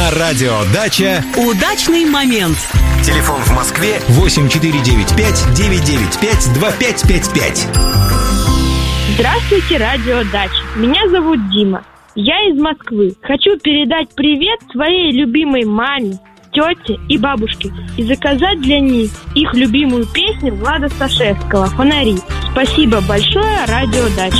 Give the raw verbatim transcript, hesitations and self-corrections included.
На радио «Дача» удачный момент. Телефон в Москве восемь четыре девять пять девять девять пять два пять пять пять. Здравствуйте, радио «Дача». Меня зовут Дима. Я из Москвы. Хочу передать привет своей любимой маме, тете и бабушке и заказать для них их любимую песню Влада Сташевского «Фонари». Спасибо большое, радио «Дача».